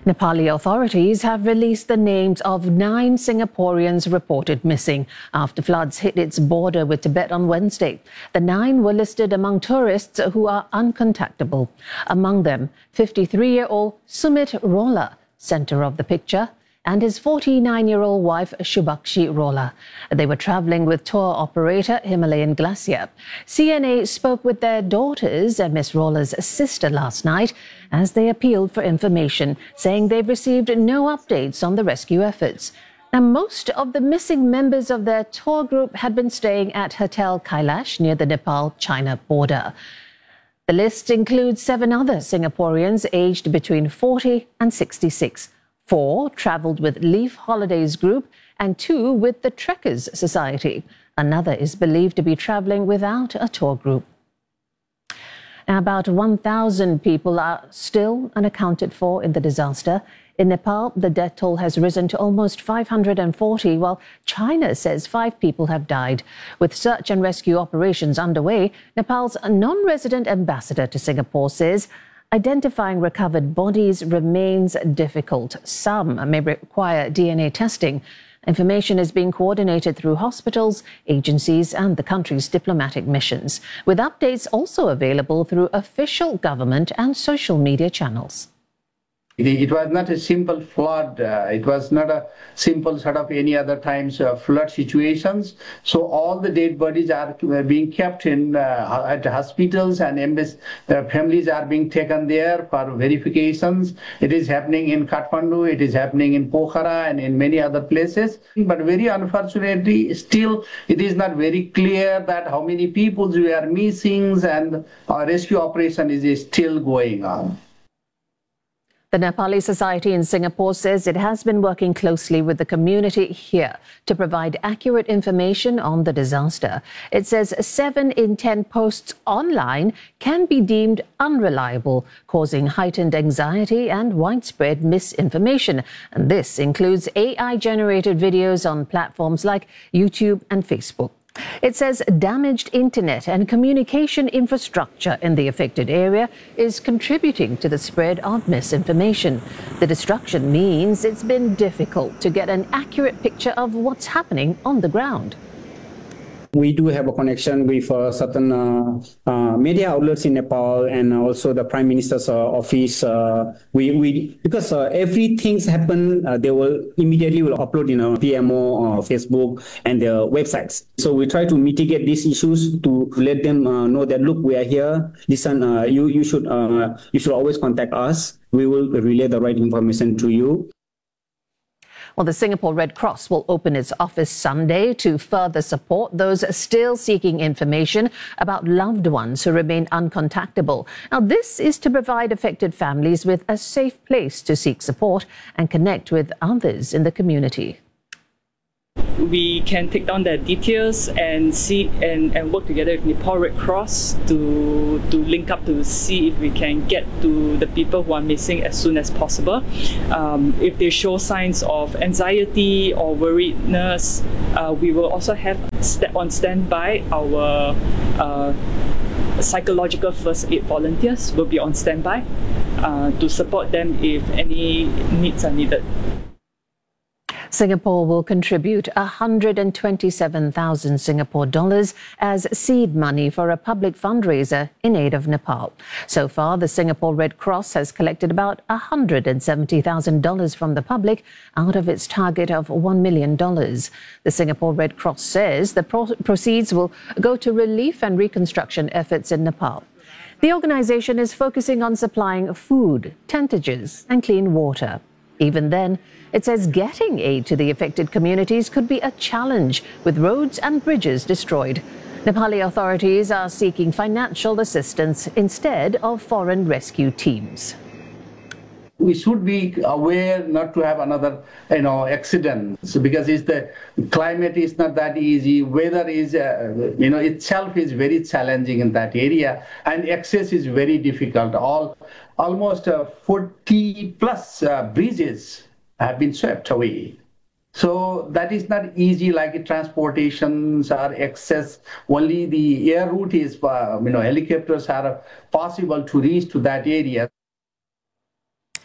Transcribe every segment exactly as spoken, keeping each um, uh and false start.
Nepali authorities have released the names of nine Singaporeans reported missing after floods hit its border with Tibet on Wednesday. The nine were listed among tourists who are uncontactable. Among them, fifty-three-year-old Sumit Rola, centre of the picture, and his forty-nine-year-old wife Shubhakshi Rola. They were travelling with tour operator Himalayan Glacier. C N A spoke with their daughters and Miss Rola's sister last night as they appealed for information, saying they've received no updates on the rescue efforts. Now, most of the missing members of their tour group had been staying at Hotel Kailash near the Nepal-China border. The list includes seven other Singaporeans aged between forty and sixty-six. Four travelled with Leaf Holidays Group and two with the Trekkers Society. Another is believed to be travelling without a tour group. Now, about one thousand people are still unaccounted for in the disaster. In Nepal, the death toll has risen to almost five hundred forty, while China says five people have died. With search and rescue operations underway, Nepal's non-resident ambassador to Singapore says identifying recovered bodies remains difficult. Some may require D N A testing. Information is being coordinated through hospitals, agencies and the country's diplomatic missions, with updates also available through official government and social media channels. It was not a simple flood. Uh, it was not a simple sort of any other times uh, flood situations. So all the dead bodies are being kept in uh, at hospitals, and uh, families are being taken there for verifications. It is happening in Kathmandu, it is happening in Pokhara and in many other places. But very unfortunately, still it is not very clear that how many people we are missing, and our rescue operation is still going on. The Nepali Society in Singapore says it has been working closely with the community here to provide accurate information on the disaster. It says seven in ten posts online can be deemed unreliable, causing heightened anxiety and widespread misinformation. And this includes A I-generated videos on platforms like YouTube and Facebook. It says damaged internet and communication infrastructure in the affected area is contributing to the spread of misinformation. The destruction means it's been difficult to get an accurate picture of what's happening on the ground. We do have a connection with uh, certain uh, uh, media outlets in Nepal, and also the Prime Minister's uh, office. Uh, we, we because uh, everything's happen, uh, they will immediately will upload in a P M O, uh, Facebook, and their websites. So we try to mitigate these issues to let them uh, know that look, we are here. Listen, uh, you you should uh, you should always contact us. We will relay the right information to you. Well, the Singapore Red Cross will open its office Sunday to further support those still seeking information about loved ones who remain uncontactable. Now, this is to provide affected families with a safe place to seek support and connect with others in the community. We can take down their details and see and, and work together with Nepal Red Cross to to link up to see if we can get to the people who are missing as soon as possible. Um, if they show signs of anxiety or worriedness, uh, we will also have st- on standby our uh, psychological first aid volunteers will be on standby uh, to support them if any needs are needed. Singapore will contribute one hundred twenty-seven thousand Singapore dollars as seed money for a public fundraiser in aid of Nepal. So far, the Singapore Red Cross has collected about one hundred seventy thousand dollars from the public out of its target of one million dollars. The Singapore Red Cross says the pro- proceeds will go to relief and reconstruction efforts in Nepal. The organisation is focusing on supplying food, tentages and clean water. Even then, it says getting aid to the affected communities could be a challenge, with roads and bridges destroyed. Nepali authorities are seeking financial assistance instead of foreign rescue teams. We should be aware not to have another, you know, accidents, because it's the climate is not that easy. Weather is, uh, you know, itself is very challenging in that area, and access is very difficult. All almost uh, forty plus uh, bridges have been swept away. So that is not easy, like transportations or access. Only the air route is, uh, you know, helicopters are possible to reach to that area.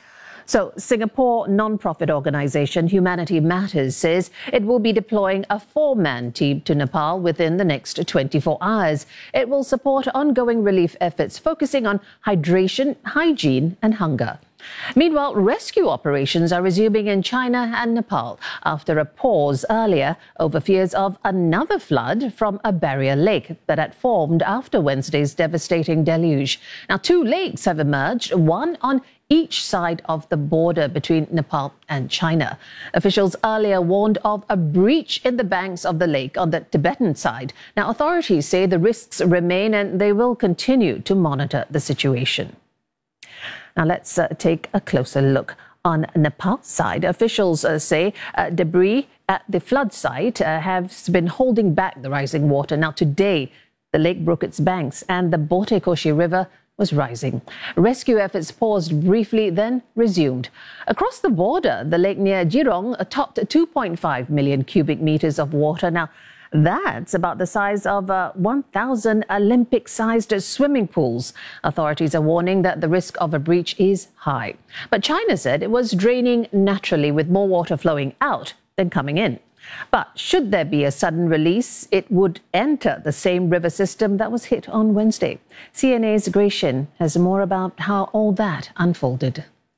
So, Singapore non-profit organisation Humanity Matters says it will be deploying a four-man team to Nepal within the next twenty-four hours. It will support ongoing relief efforts focusing on hydration, hygiene and hunger. Meanwhile, rescue operations are resuming in China and Nepal after a pause earlier over fears of another flood from a barrier lake that had formed after Wednesday's devastating deluge. Now, two lakes have emerged, one on each side of the border between Nepal and China. Officials earlier warned of a breach in the banks of the lake on the Tibetan side. Now, authorities say the risks remain and they will continue to monitor the situation. Now, let's uh, take a closer look. On Nepal's side, officials uh, say uh, debris at the flood site uh, has been holding back the rising water. Now, today, the lake broke its banks and the Bote Koshi River was rising. Rescue efforts paused briefly, then resumed. Across the border, the lake near Jirong topped two point five million cubic meters of water. Now, that's about the size of uh, one thousand Olympic-sized swimming pools. Authorities are warning that the risk of a breach is high. But China said it was draining naturally with more water flowing out than coming in. But should there be a sudden release, it would enter the same river system that was hit on Wednesday. C N A's Grace Shin has more about how all that unfolded.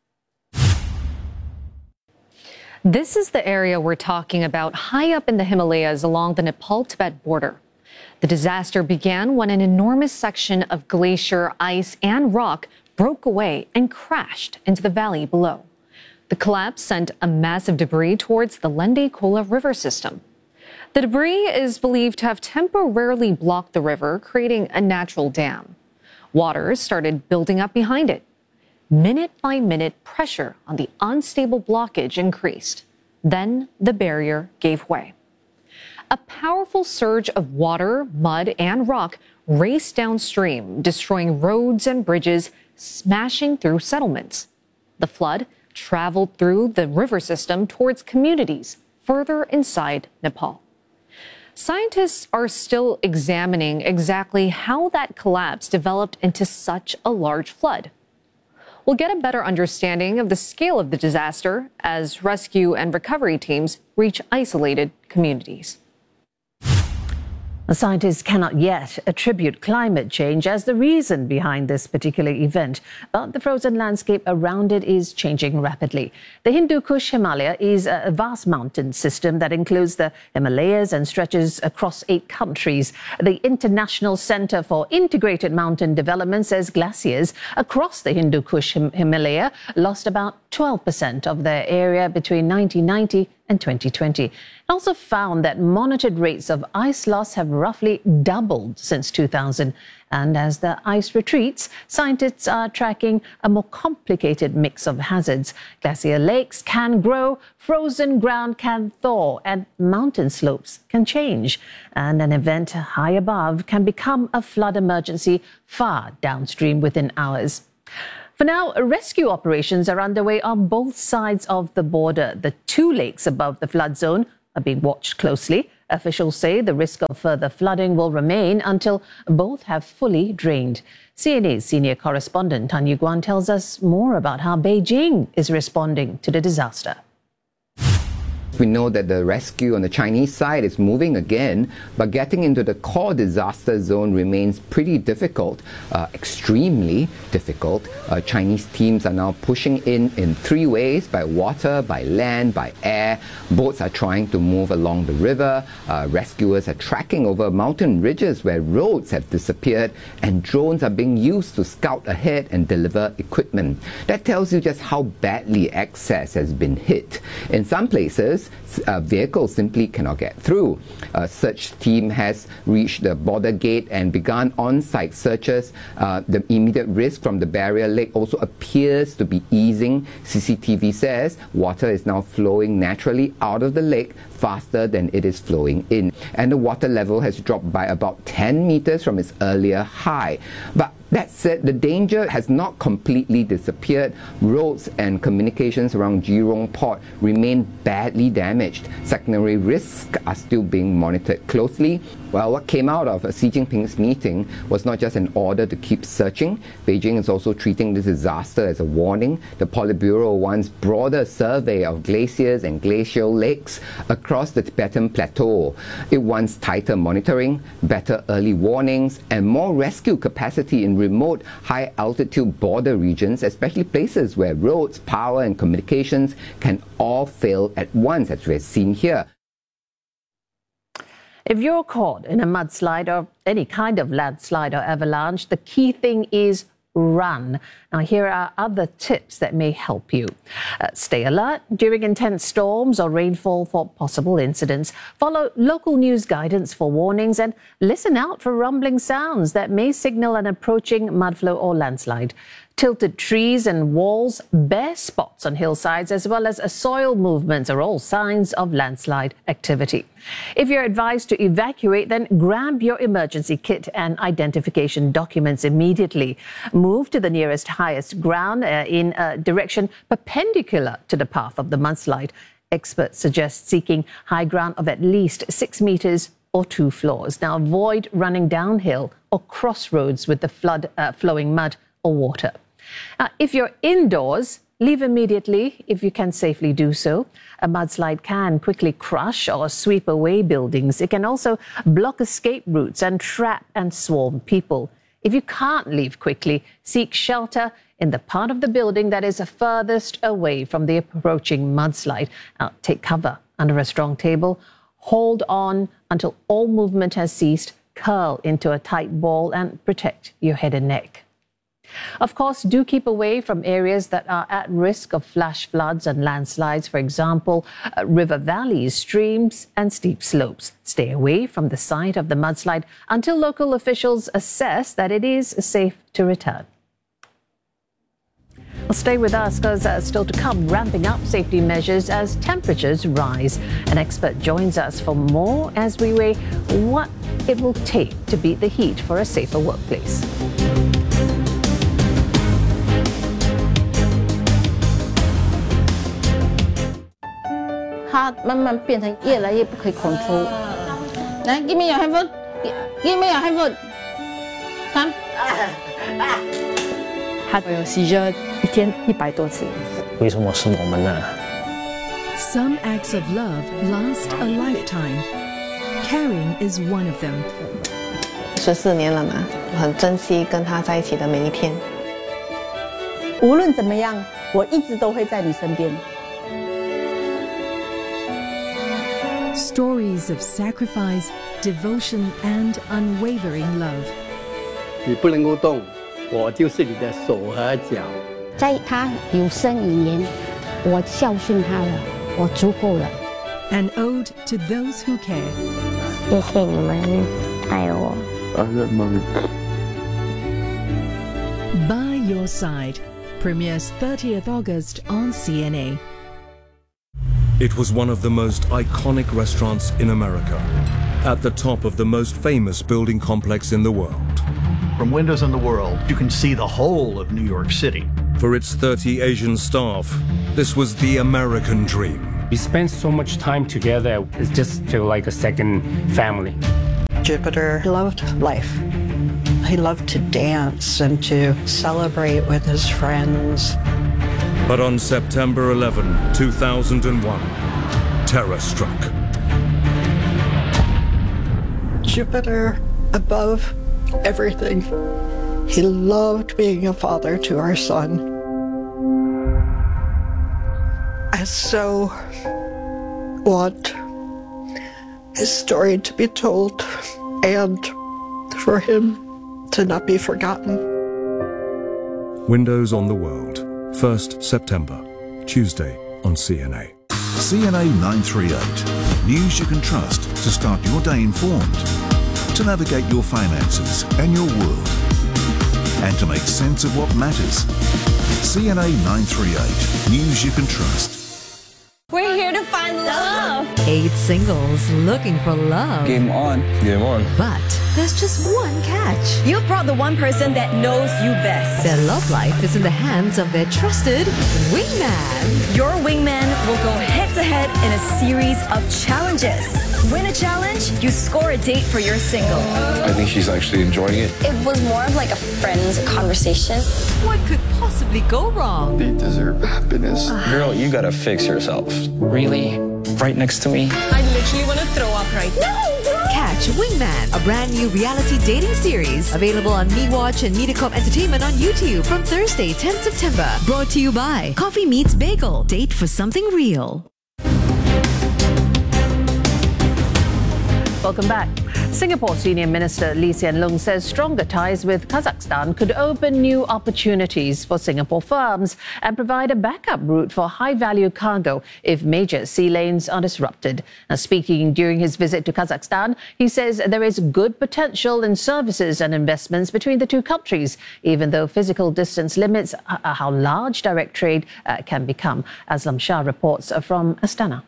This is the area we're talking about, high up in the Himalayas along the Nepal-Tibet border. The disaster began when an enormous section of glacier, ice, and rock broke away and crashed into the valley below. The collapse sent a massive debris towards the Lende Kola river system. The debris is believed to have temporarily blocked the river, creating a natural dam. Water started building up behind it. Minute by minute, pressure on the unstable blockage increased. Then the barrier gave way. A powerful surge of water, mud, and rock raced downstream, destroying roads and bridges, smashing through settlements. The flood traveled through the river system towards communities further inside Nepal. Scientists are still examining exactly how that collapse developed into such a large flood. We'll get a better understanding of the scale of the disaster as rescue and recovery teams reach isolated communities. Scientists cannot yet attribute climate change as the reason behind this particular event, but the frozen landscape around it is changing rapidly. The Hindu Kush Himalaya is a vast mountain system that includes the Himalayas and stretches across eight countries. The International Center for Integrated Mountain Development says glaciers across the Hindu Kush Himalaya lost about twelve percent of their area between nineteen ninety and twenty twenty. It also found that monitored rates of ice loss have roughly doubled since two thousand. And as the ice retreats, scientists are tracking a more complicated mix of hazards. Glacier lakes can grow, frozen ground can thaw, and mountain slopes can change. And an event high above can become a flood emergency far downstream within hours. For now, rescue operations are underway on both sides of the border. The two lakes above the flood zone are being watched closely. Officials say the risk of further flooding will remain until both have fully drained. C N A's senior correspondent Tan Yuguan tells us more about how Beijing is responding to the disaster. We know that the rescue on the Chinese side is moving again, but getting into the core disaster zone remains pretty difficult, uh, extremely difficult. Uh, Chinese teams are now pushing in in three ways: by water, by land, by air. Boats are trying to move along the river. Uh, rescuers are tracking over mountain ridges where roads have disappeared, and drones are being used to scout ahead and deliver equipment. That tells you just how badly access has been hit. In some places, Uh, vehicles simply cannot get through. A search team has reached the border gate and begun on-site searches. Uh, the immediate risk from the barrier lake also appears to be easing. C C T V says water is now flowing naturally out of the lake faster than it is flowing in. And the water level has dropped by about ten meters from its earlier high. But That said, the danger has not completely disappeared. Roads and communications around Jurong Port remain badly damaged. Secondary risks are still being monitored closely. Well, what came out of Xi Jinping's meeting was not just an order to keep searching. Beijing is also treating this disaster as a warning. The Politburo wants broader survey of glaciers and glacial lakes across the Tibetan Plateau. It wants tighter monitoring, better early warnings, and more rescue capacity in remote, high-altitude border regions, especially places where roads, power, and communications can all fail at once, as we've seen here. If you're caught in a mudslide or any kind of landslide or avalanche, the key thing is run. Now, here are other tips that may help you. Uh, stay alert during intense storms or rainfall for possible incidents. Follow local news guidance for warnings and listen out for rumbling sounds that may signal an approaching mudflow or landslide. Tilted trees and walls, bare spots on hillsides, as well as soil movements are all signs of landslide activity. If you're advised to evacuate, then grab your emergency kit and identification documents immediately. Move to the nearest highest ground uh, in a direction perpendicular to the path of the mudslide. Experts suggest seeking high ground of at least six meters or two floors. Now, avoid running downhill or crossroads with the flood, uh, flowing mud or water. Now, if you're indoors, leave immediately if you can safely do so. A mudslide can quickly crush or sweep away buildings. It can also block escape routes and trap and swarm people. If you can't leave quickly, seek shelter in the part of the building that is furthest away from the approaching mudslide. Now, take cover under a strong table. Hold on until all movement has ceased. Curl into a tight ball and protect your head and neck. Of course, do keep away from areas that are at risk of flash floods and landslides, for example, uh, river valleys, streams, and steep slopes. Stay away from the site of the mudslide until local officials assess that it is safe to return. Well, stay with us because uh, still to come, ramping up safety measures as temperatures rise. An expert joins us for more as we weigh what it will take to beat the heat for a safer workplace. 它慢慢变成越来越不可以控制。来 ，give me your handphone， give me your handphone， 看。 他有 seizure 一天一百多次。 为什么是我们呢 ？Some acts of love last a lifetime. Caring is one of them. 十四年了嘛，我很珍惜跟他在一起的每一天。 无论怎么样，我一直都会在你身边。 Stories of sacrifice, devotion, and unwavering love. 你不能够动，我就是你的手和脚。 在他有生以年，我孝顺他了，我足够了。 An ode to those who care. 谢谢你们爱我。I love mommy. By Your Side premieres thirtieth August on C N A. It was one of the most iconic restaurants in America, at the top of the most famous building complex in the world. From windows in the world, you can see the whole of New York City. For its thirty Asian staff, this was the American dream. We spent so much time together, it just felt like a second family. Jupiter loved life. He loved to dance and to celebrate with his friends. But on September eleventh, two thousand one, terror struck. Jupiter above everything. He loved being a father to our son. I so want his story to be told and for him to not be forgotten. Windows on the World. first September, Tuesday on C N A. C N A nine thirty-eight. News you can trust to start your day informed, to navigate your finances and your world, and to make sense of what matters. C N A nine thirty-eight. News you can trust. We're here to find love. Eight singles looking for love. Game on. Game on. But there's just one catch. You've brought the one person that knows you best. Their love life is in the hands of their trusted wingman. Your wingman will go head-to-head in a series of challenges. Win a challenge, you score a date for your single. I think she's actually enjoying it. It was more of like a friend's conversation. What could possibly go wrong? They deserve happiness. Girl, you gotta fix yourself. Really? Right next to me? I literally want to throw up right now. No! Catch Wingman, a brand new reality dating series. Available on MeWatch and MediaCorp Entertainment on YouTube from Thursday, tenth September. Brought to you by Coffee Meets Bagel. Date for something real. Welcome back. Singapore Senior Minister Lee Hsien Loong says stronger ties with Kazakhstan could open new opportunities for Singapore firms and provide a backup route for high-value cargo if major sea lanes are disrupted. Now, speaking during his visit to Kazakhstan, he says there is good potential in services and investments between the two countries, even though physical distance limits how large direct trade uh, can become. Aslam Shah reports from Astana.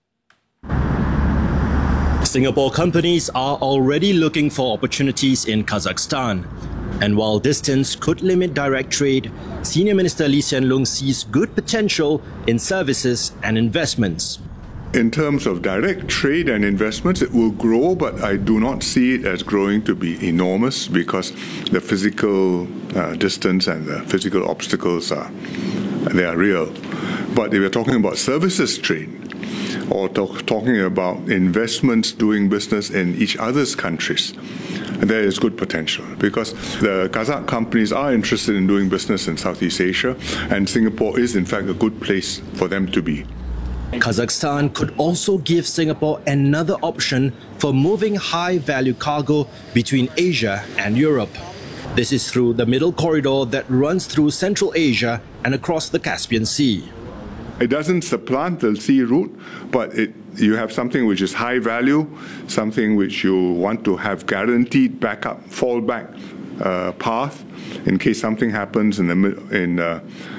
Singapore companies are already looking for opportunities in Kazakhstan. And while distance could limit direct trade, Senior Minister Lee Hsien Loong sees good potential in services and investments. In terms of direct trade and investments, it will grow, but I do not see it as growing to be enormous because the physical uh, distance and the physical obstacles are, they are real. But if we're talking about services trade, or talk, talking about investments doing business in each other's countries, there is good potential because the Kazakh companies are interested in doing business in Southeast Asia, and Singapore is in fact a good place for them to be. Kazakhstan could also give Singapore another option for moving high-value cargo between Asia and Europe. This is through the middle corridor that runs through Central Asia and across the Caspian Sea. It doesn't supplant the sea route, but it, you have something which is high value, something which you want to have guaranteed backup, fallback uh, path in case something happens in the in uh,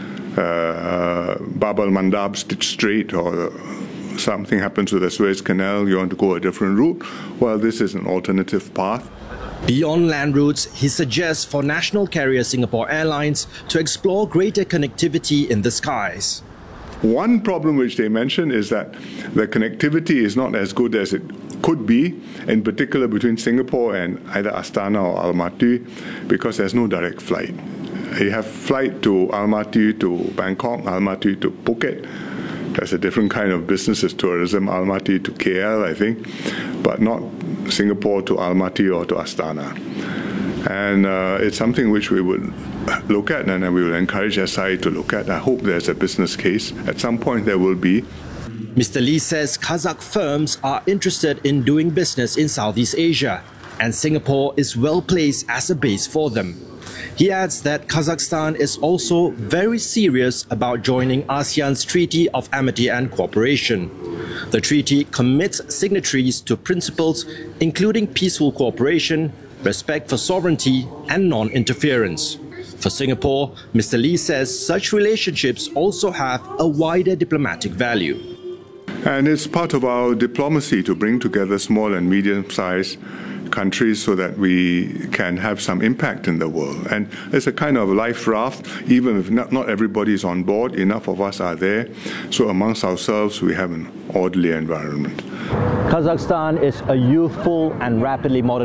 uh, Bab al-Mandab Strait or something happens with the Suez Canal. You want to go a different route. Well, this is an alternative path. Beyond land routes, he suggests for national carrier Singapore Airlines to explore greater connectivity in the skies. One problem which they mention is that the connectivity is not as good as it could be, in particular between Singapore and either Astana or Almaty, because there's no direct flight. You have flight to Almaty to Bangkok, Almaty to Phuket. That's a different kind of business as tourism, Almaty to K L, I think, but not Singapore to Almaty or to Astana. And uh, it's something which we would look at, and we will encourage S I A to look at. I hope there's a business case. At some point there will be. Mister Lee says Kazakh firms are interested in doing business in Southeast Asia, and Singapore is well placed as a base for them. He adds that Kazakhstan is also very serious about joining ASEAN's Treaty of Amity and Cooperation. The treaty commits signatories to principles including peaceful cooperation, respect for sovereignty, and non-interference. For Singapore, Mister Lee says such relationships also have a wider diplomatic value. And it's part of our diplomacy to bring together small and medium-sized countries so that we can have some impact in the world. And it's a kind of life raft, even if not, not everybody is on board, enough of us are there. So amongst ourselves, we have an orderly environment. Kazakhstan is a youthful and rapidly modern